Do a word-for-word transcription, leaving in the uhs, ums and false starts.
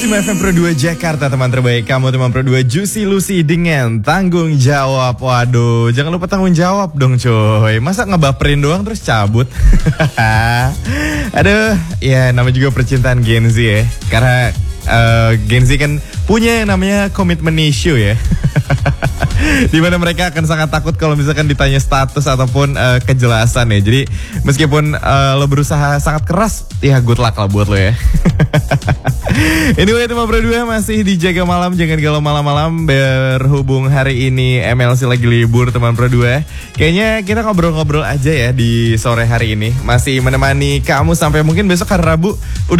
Cuma F M Pro dua Jakarta, teman terbaik kamu, teman Pro dua Juicy Lucy dengan tanggung jawab. Waduh, jangan lupa tanggung jawab dong coy. Masa ngebaperin doang terus cabut? Aduh, ya namanya juga percintaan Gen Z ya. Karena uh, Gen Z kan punya yang namanya commitment issue ya. Dimana mereka akan sangat takut kalau misalkan ditanya status ataupun uh, kejelasan ya. Jadi meskipun uh, lo berusaha sangat keras, ya good luck lah buat lo ya. Anyway, teman Pro dua masih dijaga malam, jangan galau malam-malam. Berhubung hari ini M L C lagi libur, teman Pro dua, kayaknya kita ngobrol-ngobrol aja ya di sore hari ini. Masih menemani kamu sampai mungkin besok hari Rabu. Udah